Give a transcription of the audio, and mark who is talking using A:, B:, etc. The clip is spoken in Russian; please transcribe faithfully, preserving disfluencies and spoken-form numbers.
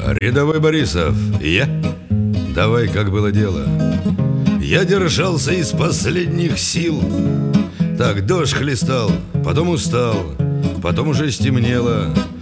A: Рядовой Борисов, я? Давай, как было дело. Я держался из последних сил. Так дождь хлестал, потом устал, потом уже стемнело.